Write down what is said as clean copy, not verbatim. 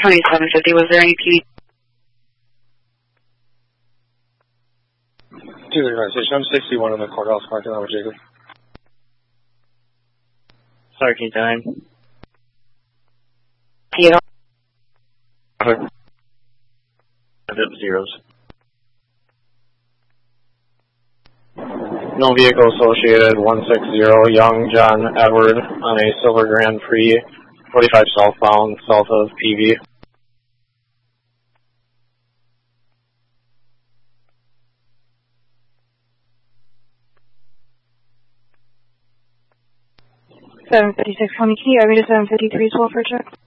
2750, was there any PD? 239, I'm 61 in the courthouse parking lot with Jacob. Sorry, can you time? Yeah. Zeros. No vehicle associated, 160, Young John Edward on a Silver Grand Prix, 45 southbound, south of PV. $756, can you add me to 753 as well for a check?